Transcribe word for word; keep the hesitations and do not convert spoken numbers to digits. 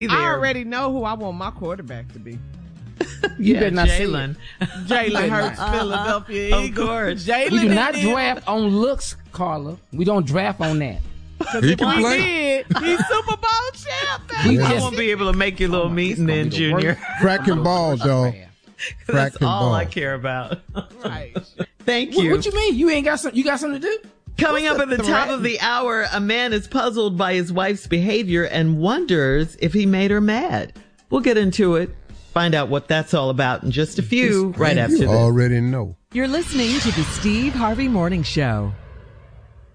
I already know who I want my quarterback to be. You yeah, better not Jalen. Jalen Hurts, uh, Philadelphia uh, Eagles. Of course. Jalen we do not is- draft on looks, Carla. We don't draft on that. Because He if can we play. did, he's Super Bowl champ. We I just- won't be able to make your little Oh my- meeting it's gonna then, be the worst. Junior. Cracking balls, y'all. That's Cracking all ball. I care about. Right. Thank What, you. what you mean? You ain't got some? You got something to do? Coming What's up the at the top threat? of the hour, a man is puzzled by his wife's behavior and wonders if he made her mad. We'll get into it. Find out what that's all about in just a few, right after You this. already know. You're listening to the Steve Harvey Morning Show.